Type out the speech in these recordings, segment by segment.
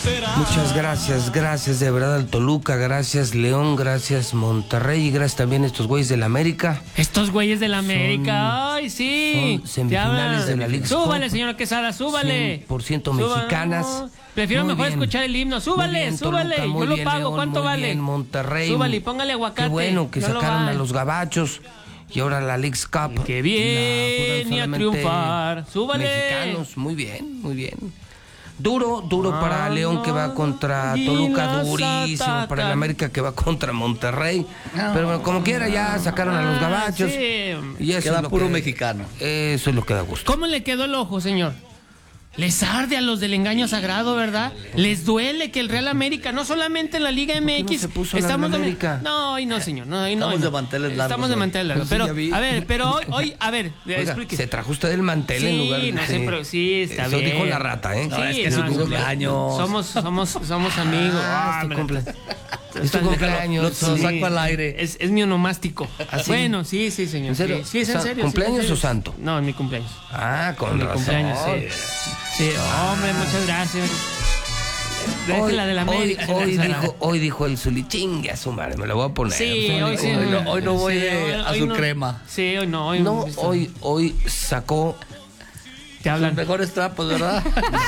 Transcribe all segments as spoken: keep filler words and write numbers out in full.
Muchas gracias, gracias de verdad al Toluca, gracias León, gracias Monterrey y gracias también a estos güeyes del América. Estos güeyes del América, Son- ay sí. son semifinales de la Leagues Súbale, Cup. señora Quesada, súbale. cien por ciento Suba- mexicanas. no, prefiero Muy mejor bien. escuchar el himno. Muy Súbale, bien, súbale. Toluca, muy Yo lo bien, pago. León, ¿Cuánto muy vale? bien, Monterrey. Súbale y póngale aguacate. Qué bueno que Yo lo sacaron bajo. a los gabachos y ahora la Leagues Cup. Que La viene juegan a solamente triunfar. Súbale. Mexicanos, muy bien, muy bien. Duro, duro Ah, para León que va contra y Toluca, las durísimo atacan. para el América que va contra Monterrey. Pero bueno, como quiera ya sacaron a los Ah, gabachos. sí. Y eso Queda es lo puro que- mexicano. Eso es lo que da gusto. ¿Cómo le quedó el ojo, señor? Les arde a los del engaño sagrado, ¿verdad? Les duele que el Real América, no solamente en la Liga M X, no se puso la estamos Real domi- América? No, hoy no, señor. No, hoy no, Estamos hoy no. de manteles largos Estamos de hoy. manteles largos. Sí, ya Pero, vi. a ver, pero hoy, hoy a ver, Oiga, explique. se trajo usted el mantel en lugar Sí, de... no sé, pero sí, está Eso bien. dijo la rata, ¿eh? No, es que es su no, cumpleaños. Somos, somos, somos amigos. Ah, es tu hombre. cumple- es tu Está- cumpleaños. Lo sí. saco al aire. Es, es mi onomástico. ¿Ah, sí? Bueno, sí, sí, señor. ¿En serio? Sí, sí, es en O sea, serio. ¿cumpleaños sí, en serio. o santo? No, en mi cumpleaños. Ah, con En mi razón. cumpleaños, sí. Sí, hombre, muchas gracias. Hoy, Deje la de la hoy, América. hoy dijo, hoy dijo el Zuli, chingue a su madre, me lo voy a poner. Sí, O sea, hoy sí. Hoy no- hoy no voy Sí, de hoy- azul hoy no. crema. Sí, hoy no. Hoy No, visto. hoy, hoy sacó, Te Los hablan. mejores trapos, ¿verdad?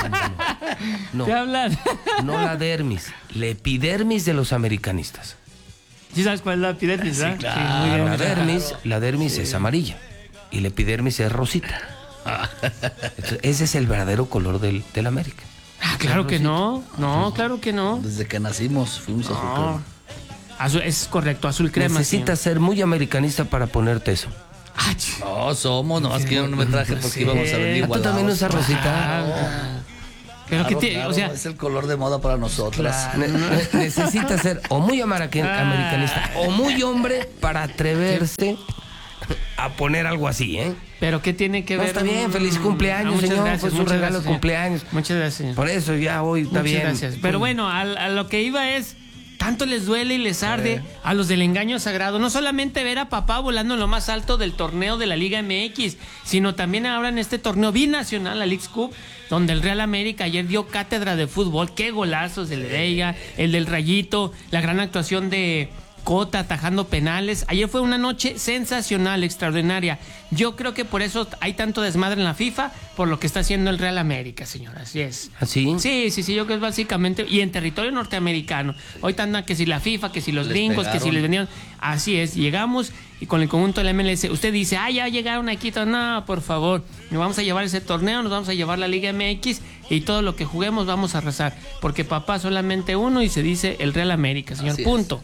no, Te hablan. no la dermis, la epidermis de los americanistas. ¿Sí sabes cuál es la epidermis, verdad? claro. muy bien. La dermis, la dermis es amarilla y la epidermis es rosita. Entonces, ese es el verdadero color del, del América. Ah, claro que no. No, claro que no. Desde que nacimos fuimos a su No. crema. Azul, es correcto, azul crema. Necesitas ser muy americanista para ponerte eso. señor. Ah, ch- No, somos, nomás que yo no me traje porque Sí. íbamos a venir ¿Ah, ¿Tú igualados. también usas rosita? Ah, Pero Claro, que te, claro, o sea, es el color de moda para nosotras. Ne- ne- necesitas ser o muy amaraque- Ah. americanista o muy hombre para atreverse a poner algo así, ¿eh? pero qué tiene que No, ver. está bien, feliz Mm, cumpleaños, muchas señor, gracias, fue su muchas regalo gracias, de señor. cumpleaños. Muchas gracias, señor. Por eso ya hoy está Muchas bien. gracias. Pero bueno, a, a lo que iba es, tanto les duele y les arde a los del engaño sagrado, no solamente ver a papá volando en lo más alto del torneo de la Liga M X, sino también ahora en este torneo binacional, la Leagues Cup, donde el Real América ayer dio cátedra de fútbol. Qué golazos el de Veiga, el del Rayito, la gran actuación de Cota atajando penales. Ayer fue una noche sensacional, extraordinaria. Yo creo que por eso hay tanto desmadre en la FIFA, por lo que está haciendo el Real América, señor. Así es. ¿Así? Sí, sí, sí, yo creo que es básicamente, y en territorio norteamericano. Hoy andan que si la FIFA, que si los Les gringos, que si pegaron. les vendieron. Así es, llegamos y con el conjunto del M L S, usted dice, ah, ya llegaron aquí, no, por favor, nos vamos a llevar ese torneo, nos vamos a llevar la Liga M X y todo lo que juguemos vamos a rezar, porque papá solamente uno y se dice el Real América, señor, Así es. punto.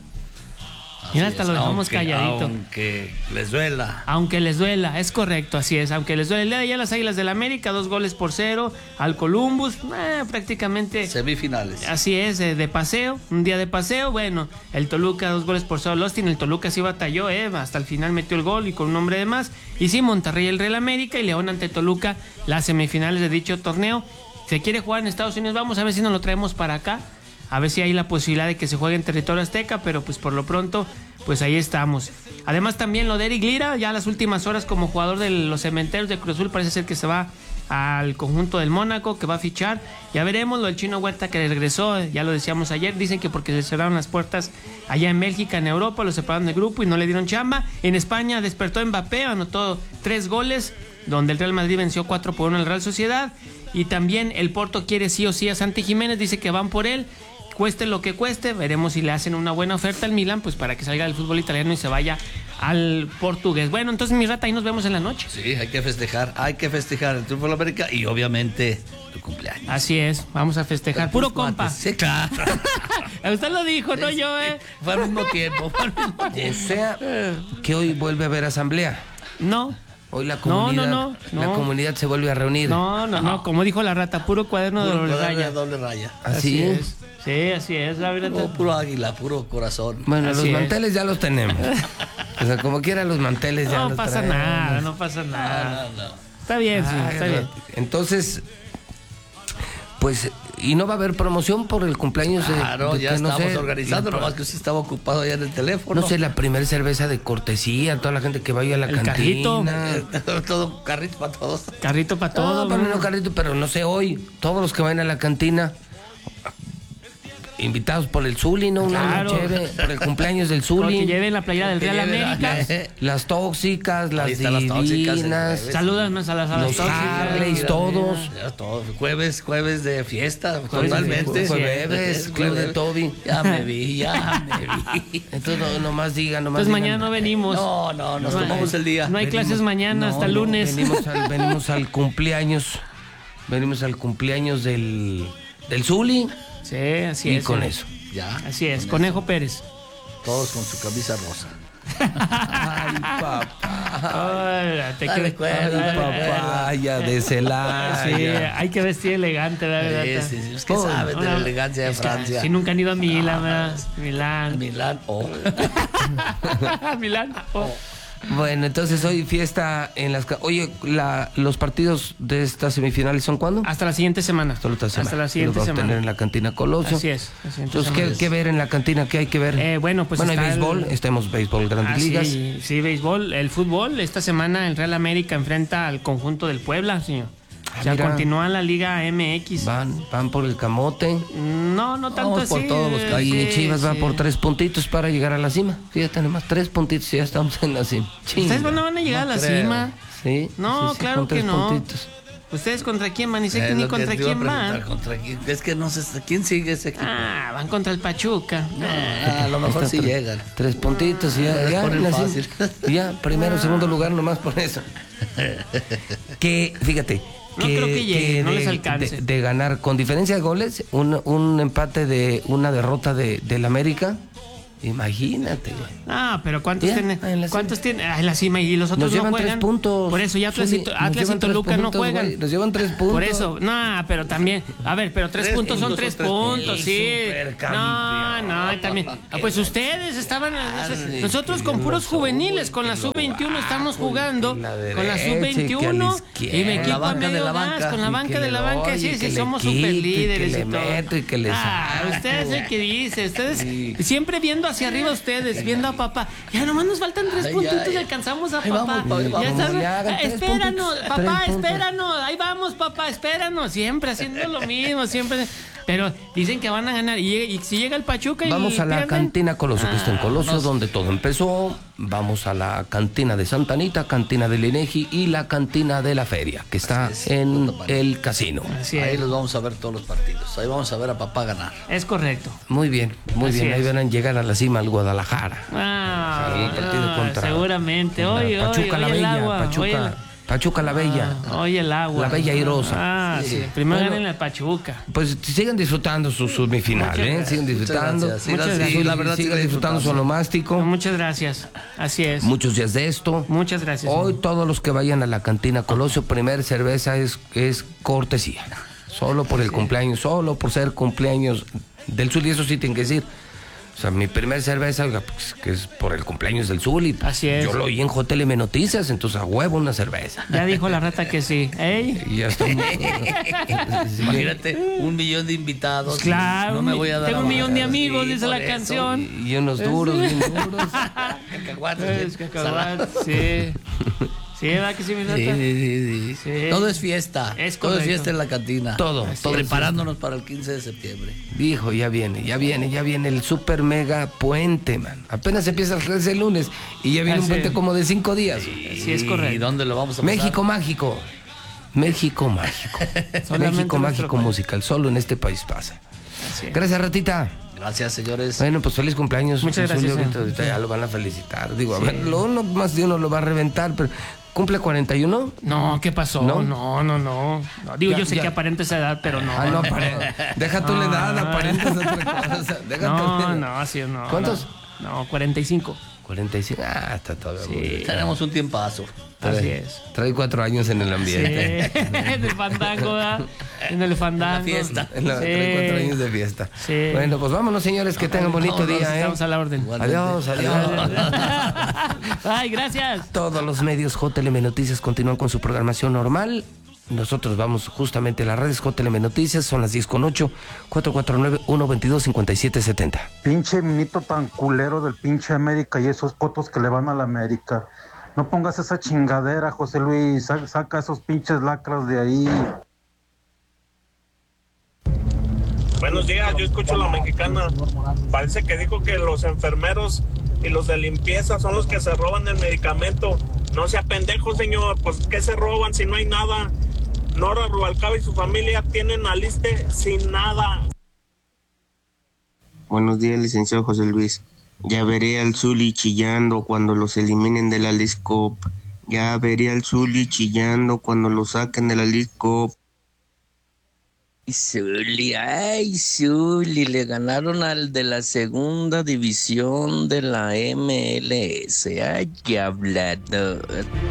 Así Mira, hasta es, lo dejamos aunque- calladito. Aunque les duela. Aunque les duela, es correcto, así es. Aunque les duele, ya las Águilas del América, dos goles por cero. Al Columbus, eh, prácticamente. Semifinales. Así es, eh, de paseo, un día de paseo. Bueno, el Toluca, dos goles por cero. Austin, el Toluca sí batalló, eh, hasta el final metió el gol y con un hombre de más. Y sí, Monterrey, el Real América y León ante Toluca, las semifinales de dicho torneo. Se quiere jugar en Estados Unidos, vamos a ver si nos lo traemos para acá. A ver si hay la posibilidad de que se juegue en territorio azteca, pero pues por lo pronto, pues ahí estamos. Además también lo de Eric Lira, ya las últimas horas como jugador de los Cementeros de Cruz Azul, parece ser que se va al conjunto del Mónaco, que va a fichar. Ya veremos lo del Chino Huerta que regresó, ya lo decíamos ayer, dicen que porque se cerraron las puertas allá en Bélgica, en Europa, lo separaron del grupo y no le dieron chamba. En España despertó Mbappé, anotó tres goles, donde el Real Madrid venció cuatro por uno al Real Sociedad. Y también el Porto quiere sí o sí a Santi Jiménez, dice que van por él. Cueste lo que cueste, veremos si le hacen una buena oferta al Milan, pues para que salga del fútbol italiano y se vaya al portugués. Bueno, entonces mi rata, ahí nos vemos en la noche. Sí, hay que festejar, hay que festejar el triunfo de la América y obviamente tu cumpleaños. Así es, vamos a festejar. Puro compa. Sí, claro. Usted lo dijo, no yo, eh. Fue al mismo tiempo, fue al mismo O tiempo. sea, que hoy vuelve a haber asamblea. No, Hoy la No, comunidad, no, no, la no. comunidad se vuelve a reunir. no, no, no, como dijo la rata, puro cuaderno de Puro doble cuaderno de raya. doble raya. ¿Así? es. Sí, así es, la verdad. Puro, puro águila, puro corazón. Bueno, Así los es. manteles ya los tenemos. O sea, como quiera los manteles ya No los pasa traemos. nada, no pasa nada. No, no, no. Está bien, sí, Ah, está bien. Entonces, pues, y no va a haber promoción por el cumpleaños de. Claro, de ya que no estamos sé, organizando, la- nomás que usted estaba ocupado allá en el teléfono. No sé, la primera cerveza de cortesía, toda la gente que vaya a la El cantina. carrito. Todo carrito para todos. Carrito para todo. No, pero ¿no? no carrito, pero no sé, hoy, todos los que vayan a la cantina, invitados por el Zuli, ¿no? Una Claro. chévere, por el cumpleaños del Zuli. Que lleven la playera del Real América. Las tóxicas, las están las divinas. tóxicas, eh, Saludan a las, a las Los tóxicas. Harleys, todos. Ya, todo. Jueves, jueves de fiesta, Jueves de totalmente. fiesta. Jueves, Club de Toby. Ya me vi, ya me vi. Entonces no, nomás digan, nomás Entonces digan. mañana no venimos. No, no, nos No, tomamos el día. No hay clases mañana, No, hasta el no, lunes. Venimos al, venimos al cumpleaños. Venimos al cumpleaños del, del Zuli. Sí, así Y es. con sí. eso. Ya. Así es, Conejo Pérez. Todos con su camisa rosa. Ay, papá. Ay, te Ah, que- recuerda, Ay, Papaya de Celaya. Sí, hay que vestir elegante, ¿verdad? Sí, sí, sí. Es que Oh, sabes de la elegancia de Es que Francia. Si nunca han ido a Milán, ¿verdad? Milán. Milán, oh. Milán. Oh. Bueno, entonces hoy fiesta en las... ca- Oye, la, los partidos de estas semifinales ¿son cuándo? Hasta la siguiente semana. Hasta la otra semana. Hasta la Los siguiente vamos a tener semana. en la cantina Colosio. Así es. la siguiente Entonces, ¿qué, semana. qué ver en la cantina? ¿Qué hay que ver? Eh, bueno, pues Bueno, hay está béisbol, el- estemos béisbol, grandes Ah, ligas. sí, sí, béisbol. El fútbol, esta semana el Real América enfrenta al conjunto del Puebla, señor. Ah, O sea, mira. continúa la Liga M X. Van, van por el camote. No, no tanto Vamos así. por todos los eh, calles. Y sí, Chivas va sí. por tres puntitos para llegar a la cima. Fíjate, nomás tres puntitos y ya estamos en la cima. ¿Ustedes Chinga. no van a llegar No a la creo. cima? Sí, No, sí, sí, claro con que tres no. puntitos. ¿Ustedes contra quién van? Ni sé Es ni lo que contra te iba a quién preguntar, van. ¿contra quién? Es que no sé, ¿quién sigue ese equipo? Ah, van contra el Pachuca. Ah, a lo mejor sí Está- llegan. Tres puntitos y ya, Les ya, ponen en la cima. fácil. Ya, primero, segundo lugar, nomás por eso. Que, fíjate. No creo que llegue, no les alcance. De, de ganar, con diferencia de goles, un, un empate de una derrota de, del América. Imagínate, güey. Ah, pero ¿cuántos Ya, tienen? en la ¿Cuántos tienen? Ah, en la cima y los otros Nos no llevan juegan. tres puntos. Por eso ya Atlas, Sí, y, To- nos Atlas y llevan tres Toluca no puntos, juegan. güey. Nos llevan tres puntos. Por eso, no, pero también, a ver, pero tres, Tres puntos son puntos tres son tres puntos, puntos. sí. Supercampeón. No, no, también. Ah, pues ustedes estaban, sí, nosotros que con bien puros los juveniles, ojos, con la que lo sub veintiuno estamos bajo, jugando, y que la con la derecha, sub y que a la veintiuno izquierda. y me Con la equipo a banca de medio la gas, banca. con la Y banca que de la le banca, doy, sí, y sí, que le somos quito, y super que líderes le y todo. meto, y que le Ah, saco. usted es el que dice, ustedes Sí. siempre viendo hacia arriba ustedes, viendo a papá. Ya nomás nos faltan tres Ay, puntitos ay. y alcanzamos a Ahí papá. vamos, pa- ahí Ya vamos. sabes, Ya hagan ah, tres espéranos, puntitos, papá, tres puntos. espéranos. Ahí vamos, papá, espéranos. Siempre haciendo lo mismo, siempre. Pero dicen que van a ganar. Y, y si llega el Pachuca y Vamos a la pierden, cantina Colosio, que está en ah, Colosio, donde todo empezó. Vamos a la cantina de Santa Anita, cantina del Inegi y la cantina de la Feria, que está Así es, en punto para el casino. Así Ahí es. los vamos a ver todos los partidos. Ahí vamos a ver a papá ganar. Es correcto. Muy bien, muy Así bien. Ahí es. verán llegar a la cima al Guadalajara. Ah, Sí, el partido ah, contra- seguramente. contra Oye, Pachuca oye, la oye el Bella, agua. Pachuca, Oye, Pachuca la Bella. ah, oye el agua. La Bella airosa. Ah, sí. Sí. Primero Bueno. ganen el Pachuca. Pues sigan disfrutando su semifinal, Muchas ¿eh? gracias. Sigan Muchas disfrutando. gracias. Muchas Sí, gracias. la verdad, sigan sigan disfrutando su disfrutando. onomástico. Muchas gracias. Así es. Muchos días de esto. Muchas gracias. Hoy todos los que vayan a la cantina Colosio, primer cerveza es, es cortesía. Solo por el cumpleaños, solo por ser cumpleaños del Zuli, eso sí tienen que decir. O sea, mi primer cerveza, oiga, pues, que es por el cumpleaños del Zuli. Así es. Yo lo oí en J L M Noticias, entonces a huevo una cerveza. Ya dijo la rata que sí. ¿Ey? Y ya estamos. Imagínate, un millón de invitados. Pues claro, no me voy a dar tengo un abajo. millón de amigos, Sí, dice por la eso. canción. Y unos duros, bien duros. Cacahuates, Es bien cacahuate, sí. Sí, ¿verdad que sí, mi rata? Sí, sí, sí, sí. Sí. Todo es fiesta. Es todo es correcto. fiesta en la cantina. Todo, Así todo es. es Preparándonos para el quince de septiembre. Dijo, ya viene, ya viene, ya viene el super mega puente, man. Apenas empieza el el lunes y ya viene Ah, un sí. puente como de cinco días. Sí, es ¿Y correcto. dónde lo vamos a pasar? México mágico. México mágico. Solamente México nuestro mágico país. musical. Solo en este país pasa. Así es. Gracias, Ratita. Gracias, señores. Bueno, pues feliz cumpleaños. Muchas Zuli, gracias, ahorita, señor. ahorita ya lo van a felicitar. Digo, a ver, lo uno más de uno lo va a reventar, pero ¿cumple cuarenta y uno? No, ¿qué pasó? ¿No? No, no, no. no. Digo, Ya, yo sé ya. que aparenta esa edad, pero no. Ah, no, apare- Deja tú la edad, aparentas otra cosa. Deja tú la No, edad. no, así no. ¿Cuántos? No, no, cuarenta y cinco. cuarenta y cinco. Ah, está todavía muy bien. Tenemos un tiempazo. Así es. Trae cuatro años en el Sí, ambiente. en el fandango, ¿verdad? En el fandango. En la fiesta. En la- Sí. Trae cuatro años de fiesta. Sí. Bueno, pues vámonos, señores, que tengan bonito Vámonos, día, ¿eh? Estamos a la orden. Adiós, adiós. Ay, gracias. Todos los medios J L M Noticias continúan con su programación normal. Nosotros vamos justamente a las redes J L M Noticias, son las diez con ocho, cuatro cuatro nueve, uno dos dos, cinco siete siete cero. Pinche minito tan culero del pinche América y esos cotos que le van a la América. No pongas esa chingadera, José Luis. Sa- Saca esos pinches lacras de ahí. Buenos días, yo escucho La Mexicana. Parece que dijo que los enfermeros y los de limpieza son los que se roban el medicamento. No sea pendejo, señor, pues ¿qué se roban si no hay nada? Nora Rubalcaba y su familia tienen a Liste sin nada. Buenos días, licenciado José Luis. Ya veré al Zuli chillando cuando los eliminen de la LISCOP. Ya veré al Zuli chillando cuando lo saquen de la LISCOP. Zuli, ay, Zuli, le ganaron al de la segunda división de la M L S. Ay, qué hablador.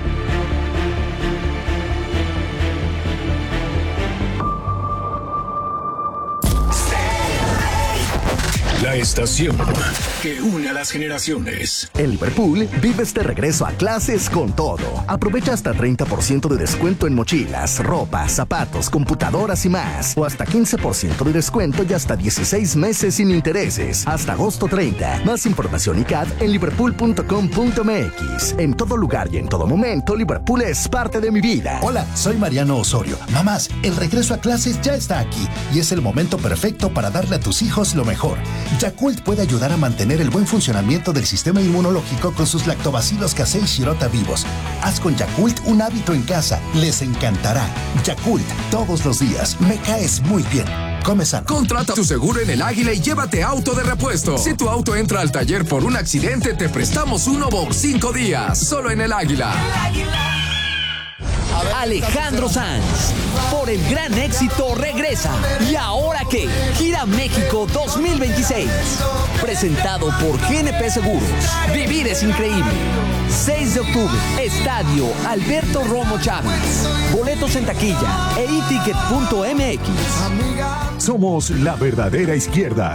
La estación que une a las generaciones. En Liverpool, vives de regreso a clases con todo. Aprovecha hasta treinta por ciento de descuento en mochilas, ropa, zapatos, computadoras y más. O hasta quince por ciento de descuento y hasta dieciséis meses sin intereses. Hasta agosto treinta. Más información y C A D en liverpool punto com punto m x. En todo lugar y en todo momento, Liverpool es parte de mi vida. Hola, soy Mariano Osorio. Mamás, el regreso a clases ya está aquí y es el momento perfecto para darle a tus hijos lo mejor. Yakult puede ayudar a mantener el buen funcionamiento del sistema inmunológico con sus lactobacilos casei shirota vivos. Haz con Yakult un hábito en casa. Les encantará. Yakult, todos los días. Me caes muy bien. Come sano. Contrata tu seguro en El Águila y llévate auto de repuesto. Si tu auto entra al taller por un accidente, te prestamos uno por cinco días. Solo en El Águila. El Águila. Alejandro Sanz, por el gran éxito, regresa. ¿Y ahora qué? Gira México dos mil veintiséis. Presentado por G N P Seguros. Vivir es increíble. seis de octubre, Estadio Alberto Romo Chávez. Boletos en taquilla e i ticket punto m x. Somos la verdadera izquierda.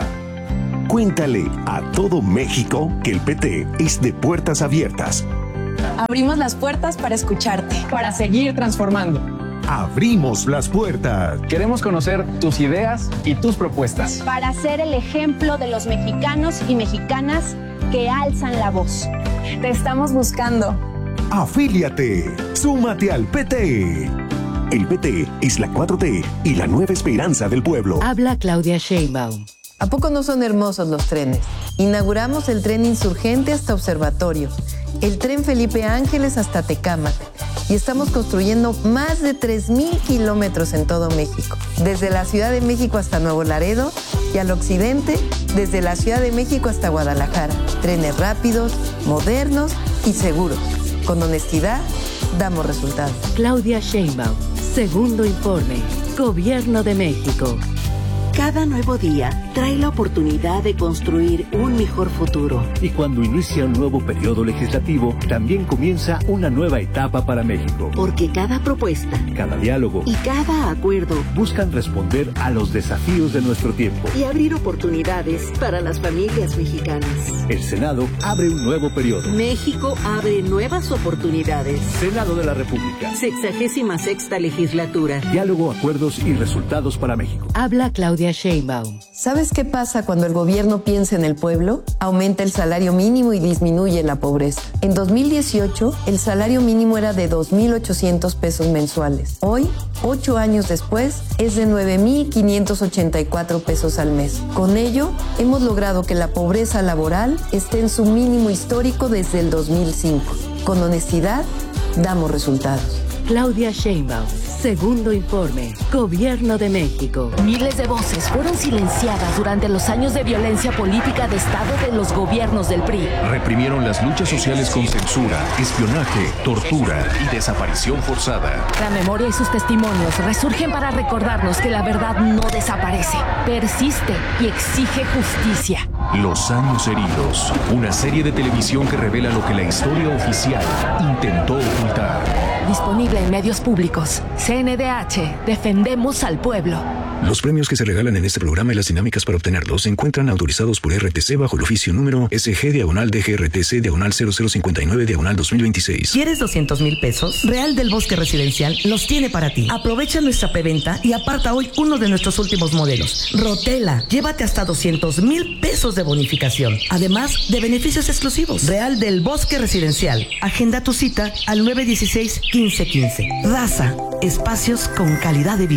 Cuéntale a todo México que el P T es de puertas abiertas. Abrimos las puertas para escucharte, para seguir transformando. Abrimos las puertas. Queremos conocer tus ideas y tus propuestas. Para ser el ejemplo de los mexicanos y mexicanas que alzan la voz. Te estamos buscando. Afíliate. Súmate al P T. El P T es la cuatro T y la nueva esperanza del pueblo. Habla Claudia Sheinbaum. ¿A poco no son hermosos los trenes? Inauguramos el tren Insurgente hasta Observatorio, el tren Felipe Ángeles hasta Tecámac y estamos construyendo más de tres mil kilómetros en todo México, desde la Ciudad de México hasta Nuevo Laredo y al occidente, desde la Ciudad de México hasta Guadalajara. Trenes rápidos, modernos y seguros. Con honestidad, damos resultados. Claudia Sheinbaum, segundo informe, Gobierno de México. Cada nuevo día trae la oportunidad de construir un mejor futuro. Y cuando inicia un nuevo periodo legislativo, también comienza una nueva etapa para México. Porque cada propuesta, cada diálogo y cada acuerdo buscan responder a los desafíos de nuestro tiempo y abrir oportunidades para las familias mexicanas. El Senado abre un nuevo periodo. México abre nuevas oportunidades. Senado de la República. Sexagésima sexta legislatura. Diálogo, acuerdos y resultados para México. Habla Claudia Sheinbaum. ¿Sabes qué pasa cuando el gobierno piensa en el pueblo? Aumenta el salario mínimo y disminuye la pobreza. En dos mil dieciocho, el salario mínimo era de dos mil ochocientos pesos mensuales. Hoy, ocho años después, es de nueve mil quinientos ochenta y cuatro pesos al mes. Con ello, hemos logrado que la pobreza laboral esté en su mínimo histórico desde el dos mil cinco. Con honestidad, damos resultados. Claudia Sheinbaum, segundo informe, Gobierno de México. Miles de voces fueron silenciadas durante los años de violencia política de Estado de los gobiernos del P R I. Reprimieron las luchas sociales con censura, espionaje, tortura y desaparición forzada. La memoria y sus testimonios resurgen para recordarnos que la verdad no desaparece, persiste y exige justicia. Los años heridos, una serie de televisión que revela lo que la historia oficial intentó ocultar. Disponible en medios públicos. C N D H, defendemos al pueblo. Los premios que se regalan en este programa y las dinámicas para obtenerlos se encuentran autorizados por R T C bajo el oficio número S G diagonal D G R T C diagonal cero cero cincuenta y nueve diagonal dos mil veintiséis. ¿Quieres doscientos mil pesos? Real del Bosque Residencial los tiene para ti. Aprovecha nuestra preventa y aparta hoy uno de nuestros últimos modelos. Rotela, llévate hasta doscientos mil pesos de bonificación, además de beneficios exclusivos. Real del Bosque Residencial. Agenda tu cita al nueve dieciséis quince quince. Raza, espacios con calidad de vida.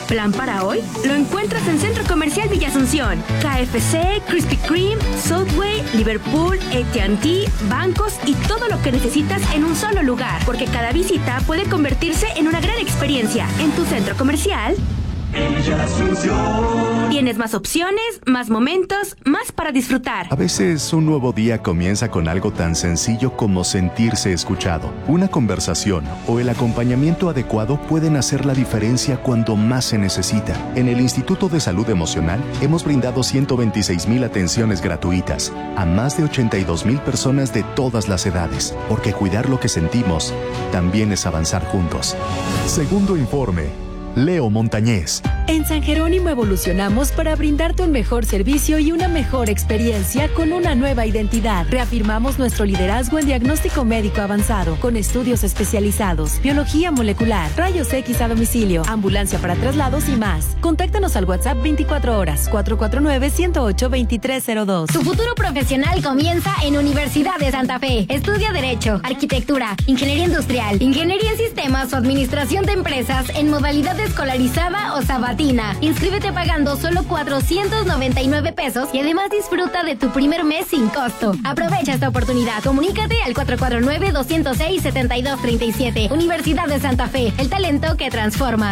¿Plan para hoy? Lo encuentras en Centro Comercial Villa Asunción. K F C, Krispy Kreme, Subway, Liverpool, A T and T, bancos y todo lo que necesitas en un solo lugar. Porque cada visita puede convertirse en una gran experiencia. En tu centro comercial Villa Asunción. Tienes más opciones, más momentos, más para disfrutar. A veces un nuevo día comienza con algo tan sencillo como sentirse escuchado. Una conversación o el acompañamiento adecuado pueden hacer la diferencia cuando más se necesita. En el Instituto de Salud Emocional hemos brindado ciento veintiséis mil atenciones gratuitas a más de ochenta y dos mil personas de todas las edades, porque cuidar lo que sentimos también es avanzar juntos. Segundo informe. Leo Montañez. En San Jerónimo evolucionamos para brindarte un mejor servicio y una mejor experiencia con una nueva identidad. Reafirmamos nuestro liderazgo en diagnóstico médico avanzado, con estudios especializados, biología molecular, rayos X a domicilio, ambulancia para traslados y más. Contáctanos al WhatsApp veinticuatro horas, cuatro cuatro nueve, uno cero ocho, dos tres cero dos. Tu futuro profesional comienza en Universidad de Santa Fe. Estudia Derecho, Arquitectura, Ingeniería Industrial, Ingeniería en Sistemas o Administración de Empresas en modalidad escolarizada o sabatina. Inscríbete pagando solo cuatrocientos noventa y nueve pesos y además disfruta de tu primer mes sin costo. Aprovecha esta oportunidad. Comunícate al cuatro cuatro nueve, dos cero seis, siete dos tres siete. Universidad de Santa Fe, el talento que transforma.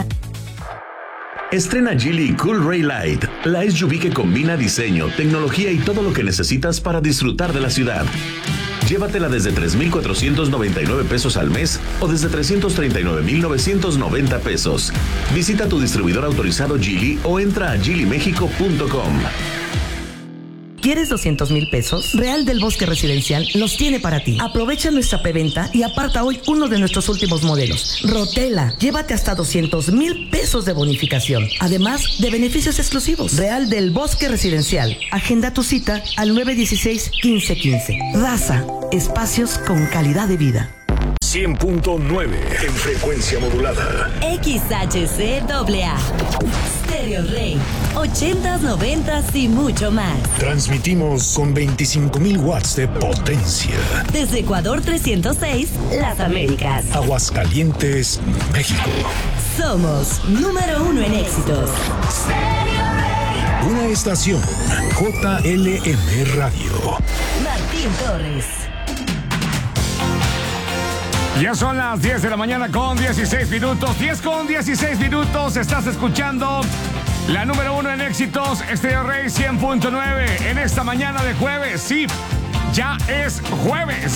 Estrena Geely Cool Ray Light, la S U V que combina diseño, tecnología y todo lo que necesitas para disfrutar de la ciudad. Llévatela desde tres mil cuatrocientos noventa y nueve pesos al mes o desde trescientos treinta y nueve mil novecientos noventa pesos. Visita tu distribuidor autorizado Geely o entra a geely mexico punto com. ¿Quieres doscientos mil pesos? Real del Bosque Residencial los tiene para ti. Aprovecha nuestra preventa y aparta hoy uno de nuestros últimos modelos. Rotela, llévate hasta doscientos mil pesos de bonificación, además de beneficios exclusivos. Real del Bosque Residencial. Agenda tu cita al nueve uno seis, uno cinco uno cinco. Raza, espacios con calidad de vida. cien punto nueve en frecuencia modulada. X H C A A. Stereo Rey. ochentas, noventas y mucho más. Transmitimos con veinticinco mil watts de potencia. Desde Ecuador trescientos seis, Las Américas. Aguascalientes, México. Somos número uno en éxitos. Stereo Rey. Una estación J L M Radio. Martín Torres. Ya son las diez de la mañana con dieciséis minutos. diez con dieciséis minutos. Estás escuchando la número uno en éxitos, Stereo Rey cien punto nueve. En esta mañana de jueves, sí, ya es jueves.